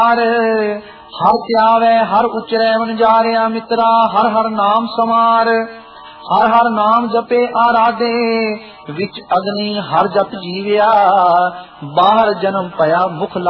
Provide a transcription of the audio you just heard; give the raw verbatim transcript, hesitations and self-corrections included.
ਹਰ ਧਿਆਵੈ ਹਰ ਉਚਰੈ ਵਣਜਾਰਿਆ ਮਿੱਤਰਾ, ਹਰ ਹਰ ਨਾਮ ਸਮਾਰ। ਹਰ ਹਰ ਨਾਮ ਜਪੇ ਆਰਾਧੇ, ਵਿੱਚ ਅਗਨੀ ਹਰ ਜਪ ਜੀਵਿਆ, ਬਾਹਰ ਜਨਮ ਭਇਆ ਮੁਖ